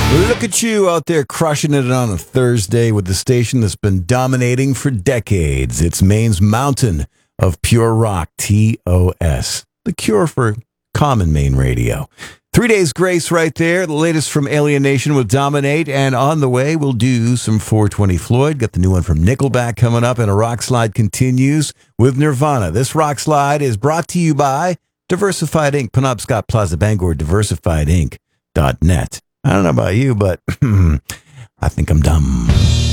Look at you out there crushing it on a Thursday with the station that's been dominating for decades. It's Maine's mountain of pure rock, TOS. The cure for common Maine radio. 3 Days Grace right there. The latest from Alien Nation with Dominate. And on the way, we'll do some 420 Floyd. Got the new one from Nickelback coming up. And a rock slide continues with Nirvana. This rock slide is brought to you by Diversified Inc. Penobscot Plaza Bangor, diversifiedinc.net. I don't know about you, but I think I'm dumb.